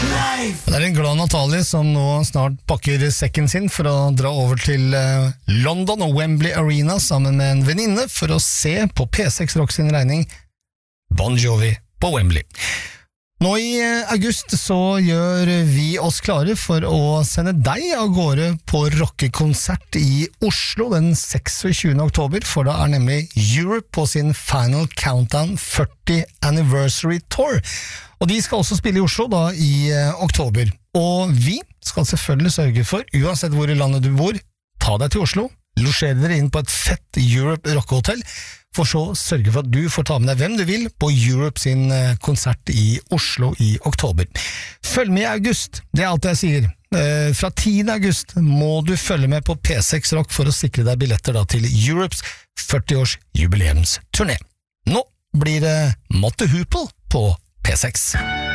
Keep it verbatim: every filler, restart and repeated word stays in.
Det er en glad Natalie som nå snart pakker sekken sin for å dra over til London og Wembley Arena sammen med en venninne for å se på P seks Rock sin regning Bon Jovi på Wembley. Nå i august så gjør vi oss klare for å sende deg av gårde på rockekonsert i Oslo den tjueseks oktober, for da er nemlig Europe på sin Final Countdown førti Anniversary Tour. Og de skal også spille i Oslo da i oktober. Og vi skal selvfølgelig sørge for, uansett hvor i landet du bor, ta deg til Oslo, losjere dere inn på et fett Europe rockehotell, for så sørge for at du får ta med deg hvem du vil på Europe sin konsert i Oslo i oktober. Følg med i august, det er alt jeg sier. Fra tiende august må du følge med på P seks Rock for å sikre deg billetter da til Europes førti års jubileumsturné. Nå blir det Motte Hoople på P seks.